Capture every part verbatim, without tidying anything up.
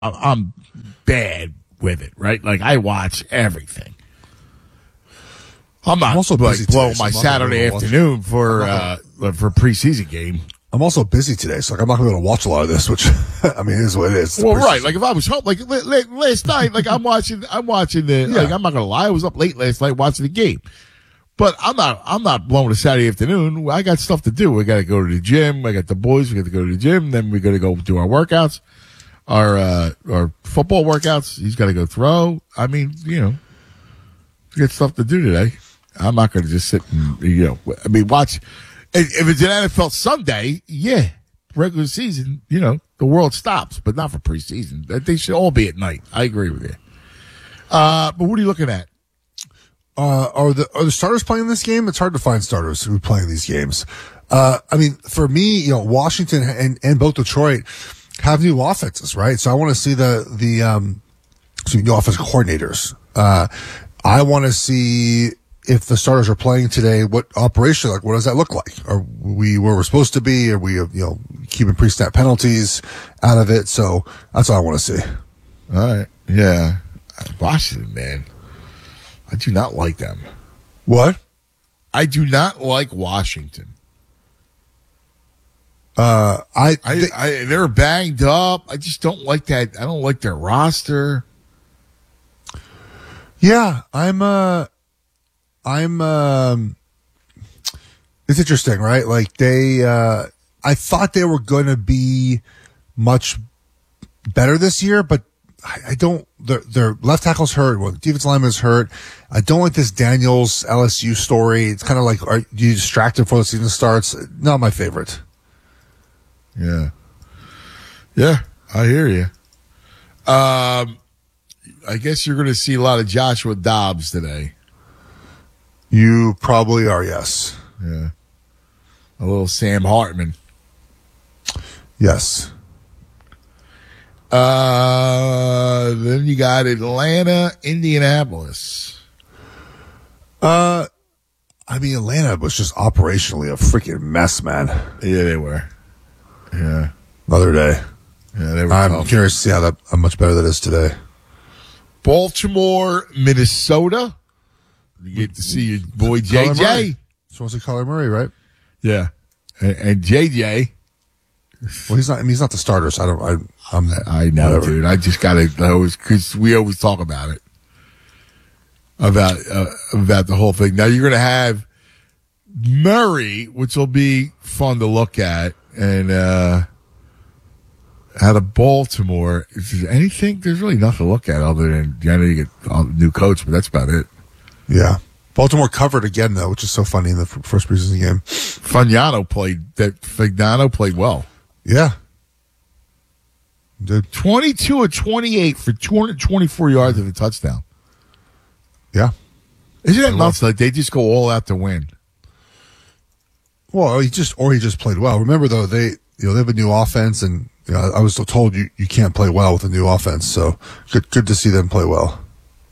I'm bad with it, right? Like I watch everything. I'm not I'm also like busy blowing today, so my I'm not Saturday gonna watch- afternoon for uh for preseason game. I'm also busy today, so like I'm not going to be able to watch a lot of this, which, I mean, it is what it is. It's Well, the right. preseason. Like if I was home, like la- la- last night, like I'm watching, I'm watching the. Yeah. Like I'm not gonna lie, I was up late last night watching the game. But I'm not. I'm not blowing a Saturday afternoon. I got stuff to do. We got to go to the gym. I got the boys. We got to go to the gym. Then we got to go do our workouts, our uh, our football workouts. He's got to go throw. I mean, you know, we got stuff to do today. I'm not going to just sit and you know. I mean, watch. If if it's an N F L Sunday, yeah, regular season, you know, the world stops, but not for preseason. They should all be at night. I agree with you. Uh, but what are you looking at? Uh, are the are the starters playing this game? It's hard to find starters who are playing these games. Uh, I mean, for me, you know, Washington and, and both Detroit have new offenses, right? So I want to see the the um, excuse me, new offensive coordinators. Uh, I want to see if the starters are playing today. What operation, like, what does that look like? Are we where we're supposed to be? Are we, you know, keeping pre-snap penalties out of it? So that's all I want to see. All right, yeah, Washington, man. I do not like them. What? I do not like Washington. Uh, I, I, they, I they're banged up. I just don't like that. I don't like their roster. yeah, I'm, uh, I'm, um, it's interesting, right? Like they, uh, I thought they were going to be much better this year, but I, I don't, their, their left tackle's hurt. Well, defensive lineman's hurt. I don't like this Daniels L S U story. It's kind of like, are you distracted before the season starts? Not my favorite. Yeah. Yeah, I hear you. Um, I guess you're going to see a lot of Joshua Dobbs today. You probably are, yes. Yeah. A little Sam Hartman. Yes. Uh, then you got Atlanta, Indianapolis. Uh, I mean, Atlanta was just operationally a freaking mess, man. Yeah, they were. Yeah. Another day. Yeah, they were I'm tough. curious to see how that how much better that is today. Baltimore, Minnesota. You get to see your boy J Kyler J. Murray. Supposed to Kyler Murray, right? Yeah. And, and J J. Well, he's not. I mean, he's not the starter, so I don't. I, I'm. I know, whatever. dude. I just got to always, because we always talk about it. About, uh, about the whole thing. Now you're going to have Murray, which will be fun to look at. And, uh, out of Baltimore, is there anything? There's really nothing to look at other than, I know you get a new coach, but that's about it. Yeah. Baltimore covered again, though, which is so funny in the f- first preseason game. Fagnano played, that Fagnano played well. Yeah. Did. twenty-two of twenty-eight for two hundred twenty-four yards and a touchdown. Yeah. Isn't that nuts? Like they just go all out to win. Well, he just, or he just played well. Remember, though, they, you know, they have a new offense, and you know, I was told you, you can't play well with a new offense, so good, good to see them play well.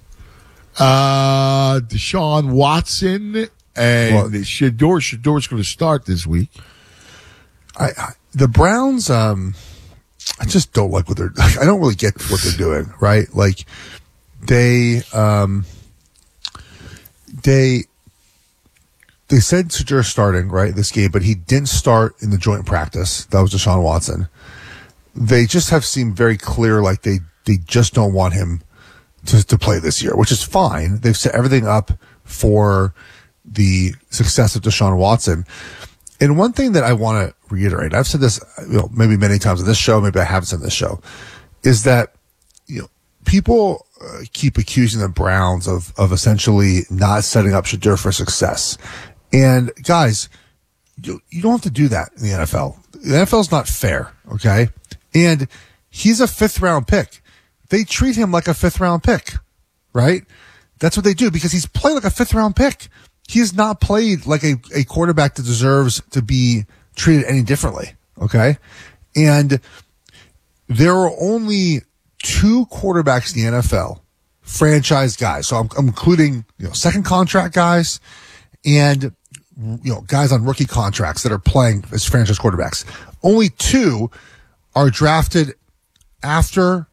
Uh, Deshaun Watson and Well, Shador. Shador's going to start this week. I, I the Browns, um, I just don't like what they're. I don't really get what they're doing. Right, like they, um, they, they said Shador starting right this game, but he didn't start in the joint practice. That was Deshaun Watson. They just have seemed very clear, like they they just don't want him to to play this year, which is fine. They've set everything up for the success of Deshaun Watson. And one thing that I want to reiterate, I've said this, you know, maybe many times on this show, maybe I haven't said this show, is that, you know, people uh, keep accusing the Browns of, of essentially not setting up Shador for success. And guys, you, you don't have to do that in the N F L. The N F L is not fair. Okay. And he's a fifth round pick. They treat him like a fifth round pick, right? That's what they do because he's played like a fifth round pick. He has not played like a, a quarterback that deserves to be treated any differently. Okay. And there are only two quarterbacks in the N F L, franchise guys. So I'm, I'm including, you know, second contract guys and, you know, guys on rookie contracts that are playing as franchise quarterbacks. Only two are drafted after